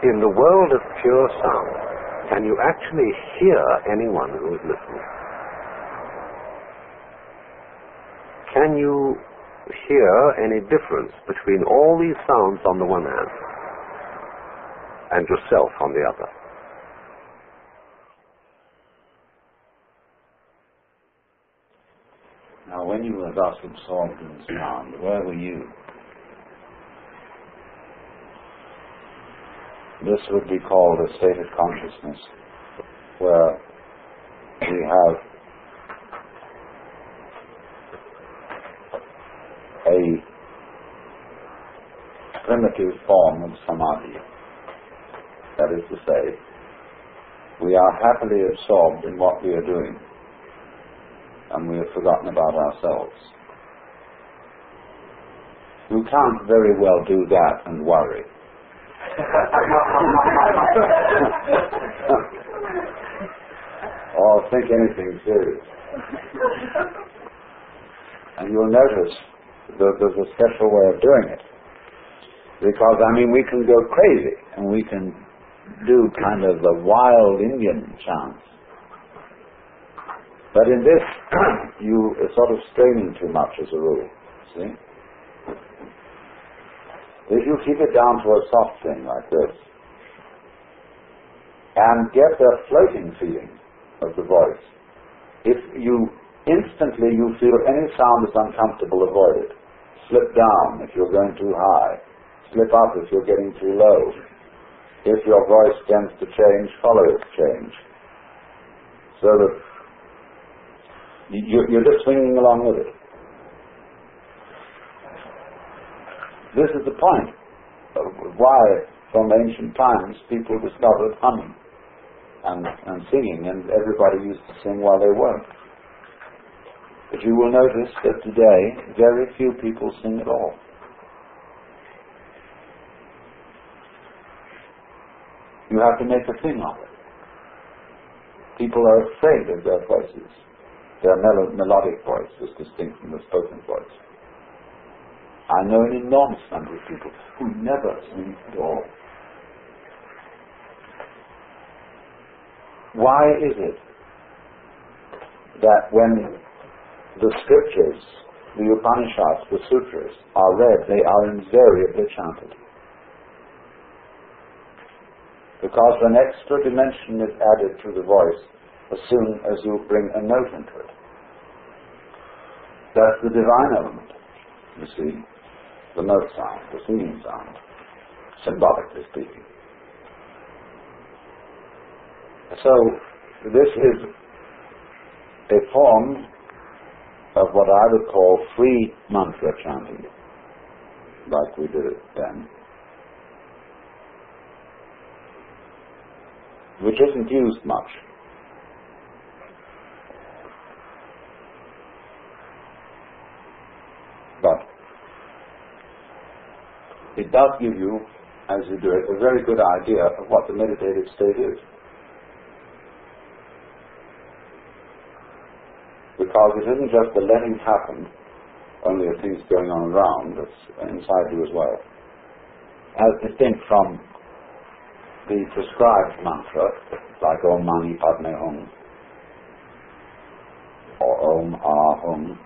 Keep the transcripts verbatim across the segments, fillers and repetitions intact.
in the world of pure sound, can you actually hear anyone who is listening? Can you hear any difference between all these sounds on the one hand and yourself on the other? Now, when you were thus absorbed in sound, where were you? This would be called a state of consciousness, where we have a primitive form of samadhi. That is to say, we are happily absorbed in what we are doing, and we have forgotten about ourselves. You can't very well do that and worry. Or think anything serious. And you'll notice that there's a special way of doing it. Because, I mean, we can go crazy, and we can do kind of a wild Indian chant. But in this, you are sort of straining too much as a rule, see? If you keep it down to a soft thing like this, and get the floating feeling of the voice, if you instantly you feel any sound is uncomfortable, avoid it. Slip down if you're going too high. Slip up if you're getting too low. If your voice tends to change, follow its change. So that you're just swinging along with it. This is the point of why, from ancient times, people discovered humming and, and singing, and everybody used to sing while they worked. But you will notice that today, very few people sing at all. You have to make a thing of it. People are afraid of their voices. Their melo- melodic voice is distinct from the spoken voice. I know an enormous number of people who never sing at all. Why is it that when the scriptures, the Upanishads, the sutras, are read, they are invariably chanted? Because an extra dimension is added to the voice as soon as you bring a note into it. That's the divine element, you see, the note sound, the singing sound, symbolically speaking. So, this is a form of what I would call free mantra chanting, like we did it then, which isn't used much. But it does give you, as you do it, a very good idea of what the meditative state is. Because it isn't just the letting happen, only the things going on around, that's inside you as well. As distinct from the prescribed mantra, like Om Mani Padme Hum, or Om Ah Hum,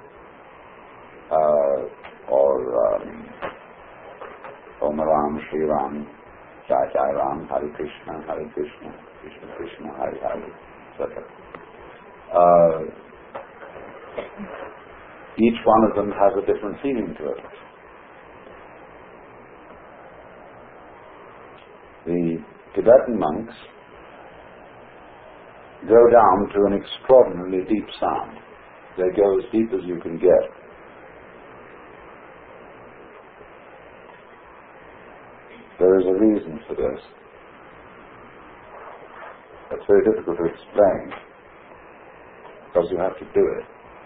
uh, or um, Om Ram Shri Ram, Jai Jai Ram, Hare Krishna, Hare Krishna, Krishna Krishna, Hare Hare, et cetera. Uh, each one of them has a different feeling to it. The Tibetan monks go down to an extraordinarily deep sound. They go as deep as you can get. There is a reason for this. It's very difficult to explain, because you have to do it.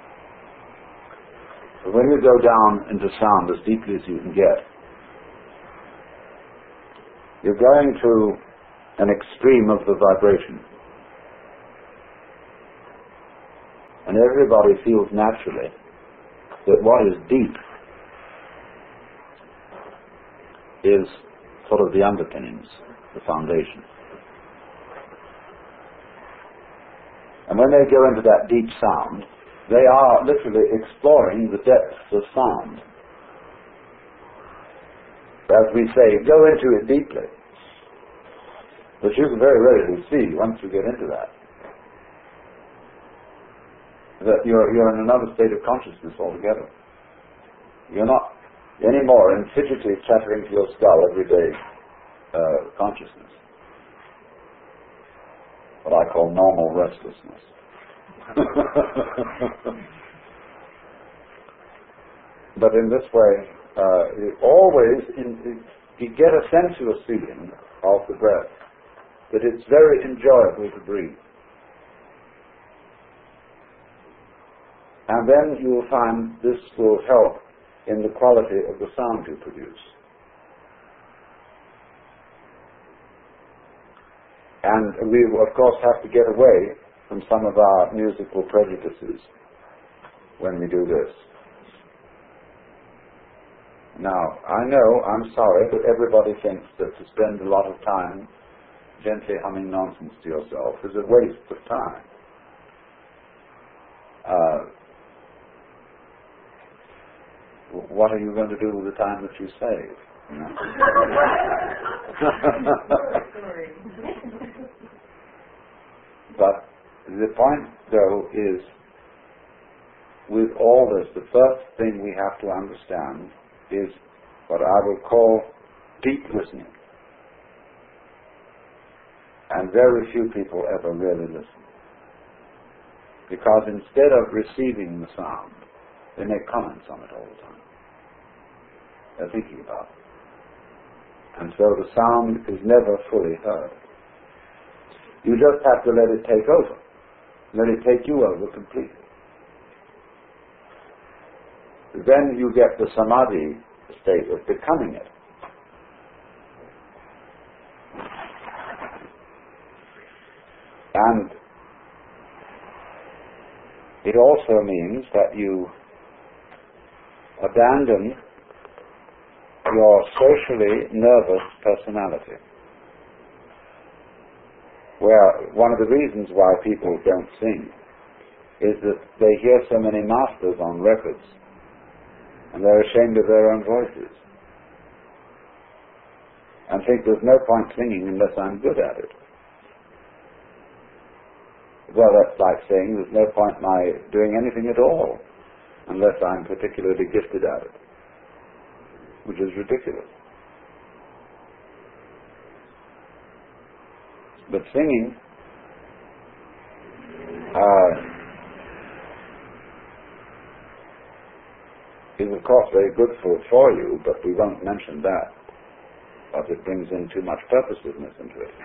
But when you go down into sound as deeply as you can get, you're going to an extreme of the vibration. And everybody feels naturally that what is deep is sort of the underpinnings, the foundation. And when they go into that deep sound, they are literally exploring the depths of sound. As we say, go into it deeply. But you can very readily see, once you get into that, that you're, you're in another state of consciousness altogether. You're not anymore in fidgety chattering to your skull every day uh, consciousness. What I call normal restlessness. But in this way, uh, it always, in, it, you get a sensuous feeling of the breath, that it's very enjoyable to breathe. And then you will find this will help in the quality of the sound you produce. And we, of course, have to get away from some of our musical prejudices when we do this. Now, I know, I'm sorry, but everybody thinks that to spend a lot of time gently humming nonsense to yourself is a waste of time. Uh, what are you going to do with the time that you save? You know? But the point, though, is with all this, the first thing we have to understand is what I will call deep listening. And very few people ever really listen. Because instead of receiving the sound, they make comments on it all the time. They're thinking about it. And so the sound is never fully heard. You just have to let it take over. Let it take you over completely. Then you get the samadhi state of becoming it. And it also means that you abandon your socially nervous personality. Where one of the reasons why people don't sing is that they hear so many masters on records and they're ashamed of their own voices and think there's no point singing unless I'm good at it. Well, that's like saying there's no point my doing anything at all unless I'm particularly gifted at it, which is ridiculous. But singing uh, is, of course, very good for, for you, but we won't mention that, because it brings in too much purposelessness into it.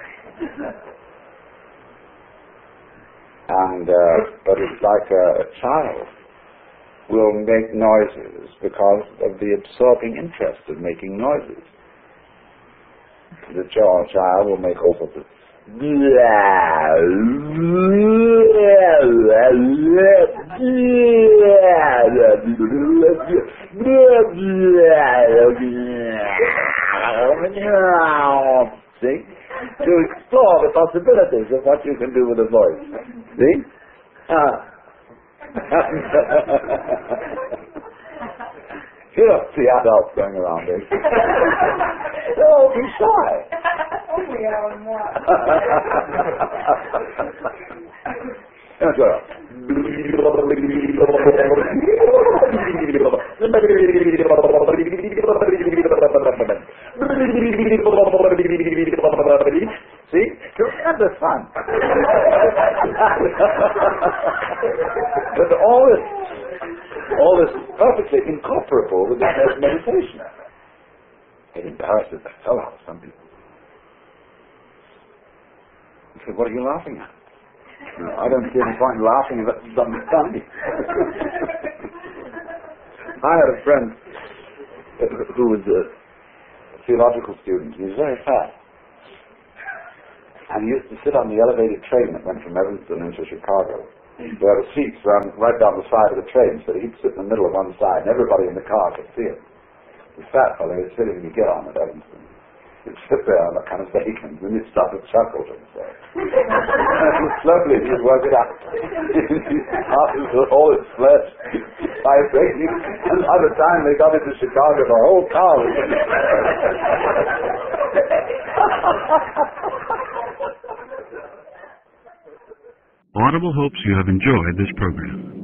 And, uh, but it's like a, a child will make noises because of the absorbing interest of making noises. The child will make all sorts of see? To explore the possibilities of what you can do with a voice. See? Ah. You don't see adults going around this. Don't be shy. Only I am not. Go. See? Tremendous fun. But all this, all this perfectly incorporable with this meditation. It embarrasses the hell out of some people. I said, what are you laughing at? No, I don't see any point in laughing if it's something funny. I had a friend who was a theological student. He was very fat. And he used to sit on the elevated train that went from Evanston into Chicago. There were seats ran right down the side of the train, so he'd sit in the middle of one side, and everybody in the car could see it. The fat fellow was sitting to get on at Evanston. He'd sit there on a kind of bacon, and he'd start to chuckle to himself. And slowly he'd work it out. He started with all his flesh vibrating, and by the time they got into Chicago, the whole car was in the Audible hopes you have enjoyed this program.